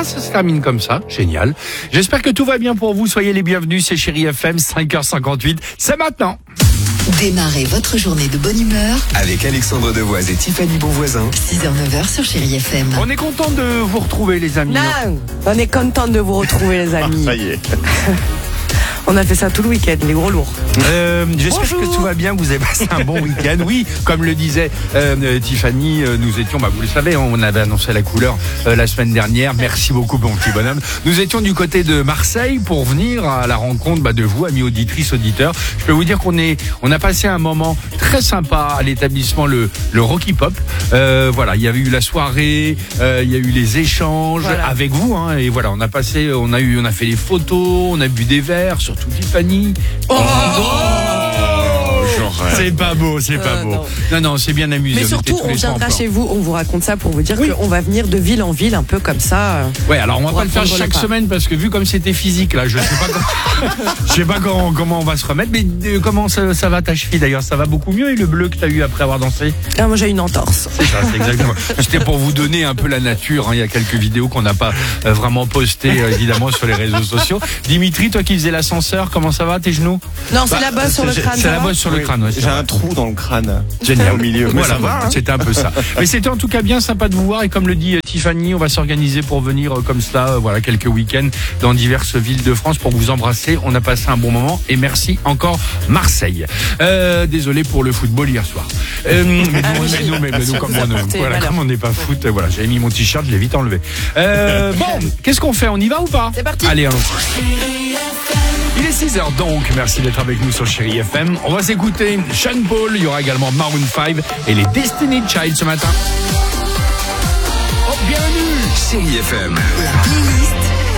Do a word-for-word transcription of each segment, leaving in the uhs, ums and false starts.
Ah, ça se termine comme ça, génial. J'espère que tout va bien pour vous, soyez les bienvenus, c'est Chérie F M, cinq heures cinquante-huit, c'est maintenant. Démarrez votre journée de bonne humeur avec Alexandre Devoise et Tiffany Bonvoisin. six heures neuf heures sur Chérie F M. On est content de vous retrouver les amis. Non, on est content de vous retrouver les amis. Ça y est. On a fait ça tout le week-end, les gros lourds. Euh, j'espère Bonjour. que tout va bien, vous avez passé un bon week-end. Oui, comme le disait euh, Tiffany, euh, nous étions, bah, vous le savez, on avait annoncé la couleur euh, la semaine dernière. Merci beaucoup, mon petit bonhomme. Nous étions du côté de Marseille pour venir à la rencontre bah, de vous, amis auditrices, auditeurs. Je peux vous dire qu'on est, on a passé un moment très sympa à l'établissement le, le Rocky Pop. Euh, voilà, il y avait eu la soirée, euh, il y a eu les échanges Voilà. avec vous, hein, et voilà, on a passé, on a eu, on a fait les photos, on a bu des verres, surtout Tiffany. Oh, C'est pas beau, c'est pas Euh, beau. non. Non, non, c'est bien amusé. Mais on surtout, était tous on les trois viendra en chez vous, on vous raconte ça pour vous dire Oui. qu'on va venir de ville en ville, un peu comme ça. Ouais, alors on va Pour pas le faire apprendre chaque le pas. semaine parce que vu comme c'était physique là, je sais pas comment, je sais pas comment, comment on va se remettre. Mais euh, comment ça, ça va ta cheville d'ailleurs? Ça va beaucoup mieux et le bleu que t'as eu après avoir dansé? Ah, moi j'ai une entorse. C'est ça, c'est exactement. C'était pour vous donner un peu la nature. Hein. Il y a quelques vidéos qu'on n'a pas euh, vraiment postées euh, évidemment sur les réseaux sociaux. Dimitri, toi qui faisais l'ascenseur, comment ça va tes genoux? Non, c'est Bah, la bosse sur le c'est- crâne. C'est ça la va bosse sur le Oui, crâne. Ouais, c'est J'ai vrai. un trou dans le crâne. Génial. Au milieu. Mais Voilà, ça va, hein. c'était un peu ça. Mais c'était en tout cas bien sympa de vous voir et comme le dit euh, Tiffany, on va s'organiser pour venir euh, comme ça, euh, voilà, quelques week-ends dans diverses villes de France pour vous embrasser. On a passé un bon moment et merci encore Marseille. Euh, désolé pour le football hier soir. Euh, mais nous, mais nous, mais nous, comme on, porté voilà, malheur. comme on n'est pas foot, euh, voilà, j'avais mis mon t-shirt, je l'ai vite enlevé. Euh, bon, qu'est-ce qu'on fait? On y va ou pas? C'est parti. Allez, allons. Il est six heures donc, merci d'être avec nous sur Chérie F M. On va s'écouter Sean Paul, il y aura également Maroon cinq et les Destiny Child ce matin. Oh, bienvenue. Chérie F M. La playlist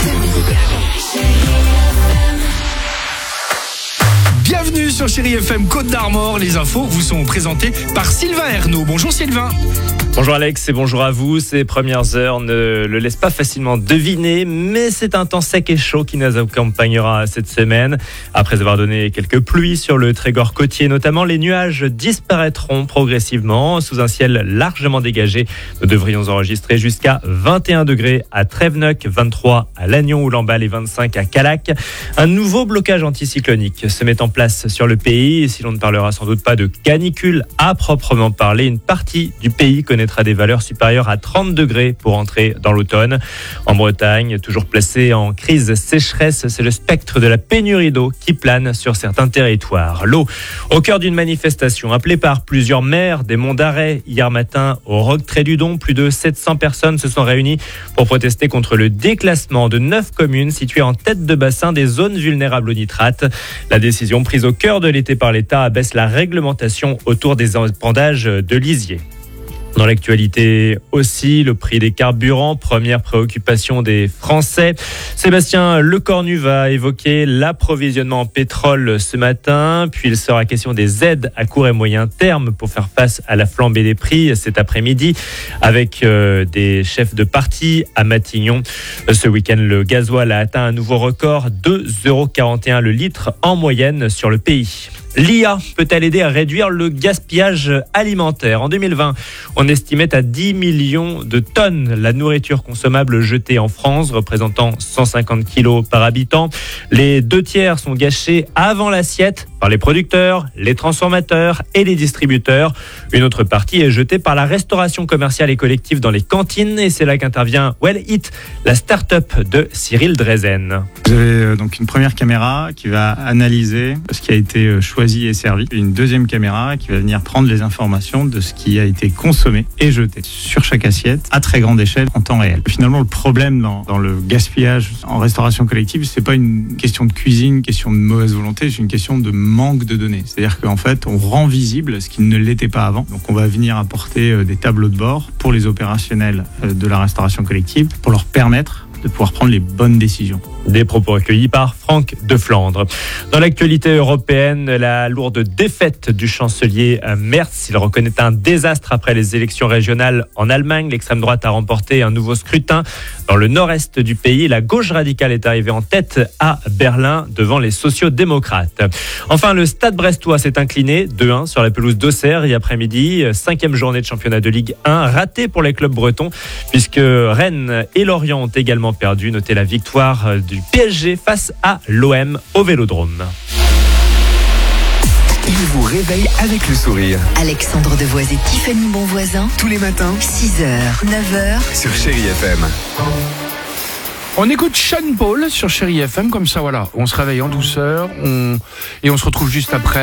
Bienvenue sur Chérie F M Côte d'Armor. Les infos vous sont présentées par Sylvain Ernaud. Bonjour Sylvain. Bonjour Alex et bonjour à vous. Ces premières heures ne le laissent pas facilement deviner, mais c'est un temps sec et chaud qui nous accompagnera cette semaine. Après avoir donné quelques pluies sur le Trégor côtier notamment, les nuages disparaîtront progressivement. Sous un ciel largement dégagé, nous devrions enregistrer jusqu'à vingt et un degrés à Tréveneuc, vingt-trois à Lannion ou Lamballe et vingt-cinq à Calac. Un nouveau blocage anticyclonique se met en place sur le pays. Et si l'on ne parlera sans doute pas de canicule à proprement parler, une partie du pays connaîtra des valeurs supérieures à trente degrés pour entrer dans l'automne. En Bretagne, toujours placée en crise sécheresse, c'est le spectre de la pénurie d'eau qui plane sur certains territoires. L'eau au cœur d'une manifestation appelée par plusieurs maires des Monts d'Arrée hier matin au Roc-Trédudon. Plus de sept cents personnes se sont réunies pour protester contre le déclassement de neuf communes situées en tête de bassin des zones vulnérables au nitrate. La décision prise au cœur de l'été par l'État abaisse la réglementation autour des épandages de lisier. Dans l'actualité aussi, le prix des carburants, première préoccupation des Français. Sébastien Lecornu va évoquer l'approvisionnement en pétrole ce matin, puis il sera question des aides à court et moyen terme pour faire face à la flambée des prix cet après-midi avec euh, des chefs de parti à Matignon. Ce week-end, le gasoil a atteint un nouveau record, deux euros quarante et un le litre en moyenne sur le pays. L'I A peut-elle aider à réduire le gaspillage alimentaire? En deux mille vingt, on estimait à dix millions de tonnes la nourriture consommable jetée en France, représentant cent cinquante kilos par habitant. Les deux tiers sont gâchés avant l'assiette par les producteurs, les transformateurs et les distributeurs. Une autre partie est jetée par la restauration commerciale et collective dans les cantines et c'est là qu'intervient Well Eat, la start-up de Cyril Drezen. Vous avez donc une première caméra qui va analyser ce qui a été choisi et servi. Une deuxième caméra qui va venir prendre les informations de ce qui a été consommé et jeté sur chaque assiette à très grande échelle en temps réel. Finalement, le problème dans, dans le gaspillage en restauration collective, c'est pas une question de cuisine, question de mauvaise volonté, c'est une question de manque de données. C'est-à-dire qu'en fait, on rend visible ce qui ne l'était pas avant. Donc, on va venir apporter des tableaux de bord pour les opérationnels de la restauration collective pour leur permettre de pouvoir prendre les bonnes décisions. Des propos recueillis par Franck de Flandre. Dans l'actualité européenne, la lourde défaite du chancelier Merz. Il reconnaît un désastre après les élections régionales en Allemagne. L'extrême droite a remporté un nouveau scrutin dans le nord-est du pays. La gauche radicale est arrivée en tête à Berlin devant les sociaux-démocrates. Enfin, le Stade brestois s'est incliné deux un sur la pelouse d'Auxerre hier après-midi. Cinquième journée de championnat de Ligue un, ratée pour les clubs bretons puisque Rennes et Lorient ont également perdu. Notez la victoire du P S G face à l'O M au Vélodrome. Il vous réveille avec le sourire. Alexandre Devoise et Tiffany Bonvoisin. Tous les matins six heures, neuf heures. sur Chérie F M. On écoute Sean Paul sur Chérie F M, comme ça voilà, on se réveille en douceur, on... et on se retrouve juste après.